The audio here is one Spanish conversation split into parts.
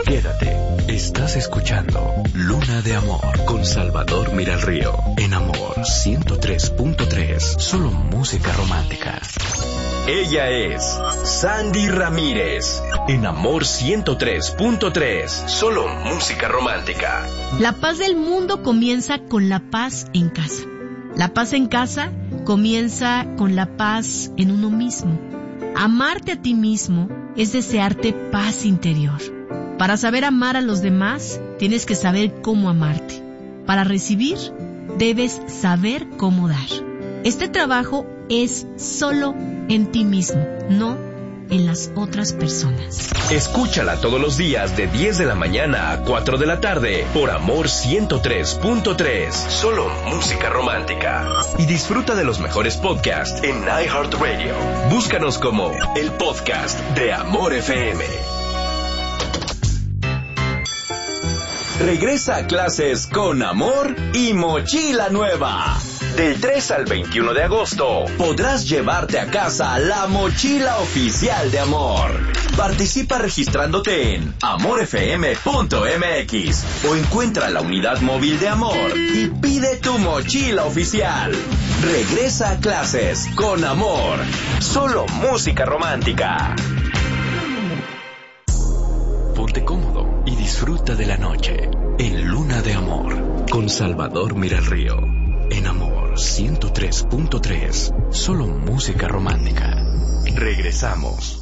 Quédate, estás escuchando Luna de Amor con Salvador Miralrío. En Amor 103.3, solo música romántica. Ella es Sandy Ramírez. En Amor 103.3, solo música romántica. La paz del mundo comienza con la paz en casa. La paz en casa comienza con la paz en uno mismo. Amarte a ti mismo es desearte paz interior. Para saber amar a los demás, tienes que saber cómo amarte. Para recibir, debes saber cómo dar. Este trabajo es solo en ti mismo, no en las otras personas. Escúchala todos los días de 10 de la mañana a 4 de la tarde por Amor 103.3, solo música romántica. Y disfruta de los mejores podcasts en iHeartRadio. Búscanos como el podcast de Amor FM. Regresa a clases con Amor y mochila nueva. Del 3 al 21 de agosto podrás llevarte a casa la mochila oficial de Amor. Participa registrándote en amorfm.mx o encuentra la unidad móvil de Amor y pide tu mochila oficial. Regresa a clases con Amor. Solo música romántica. Ponte cómodo y disfruta de la noche en Luna de Amor con Salvador Miralrío. En Amor 103.3, solo música romántica. Regresamos.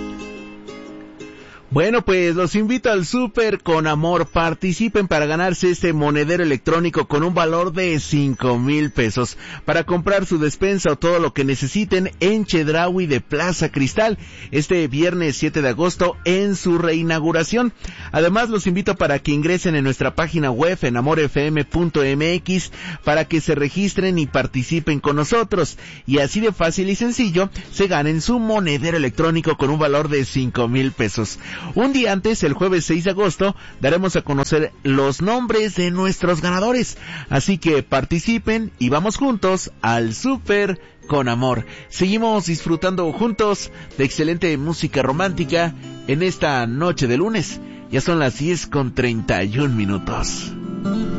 Bueno, pues los invito al súper con Amor. Participen para ganarse este monedero electrónico con un valor de 5,000 pesos para comprar su despensa o todo lo que necesiten en Chedraui de Plaza Cristal este viernes 7 de agosto en su reinauguración. Además, los invito para que ingresen en nuestra página web en amorfm.mx para que se registren y participen con nosotros. Y así de fácil y sencillo se ganen su monedero electrónico con un valor de 5,000 pesos. Un día antes, el jueves 6 de agosto, daremos a conocer los nombres de nuestros ganadores. Así que participen y vamos juntos al súper con Amor. Seguimos disfrutando juntos de excelente música romántica en esta noche de lunes. Ya son las 10:31.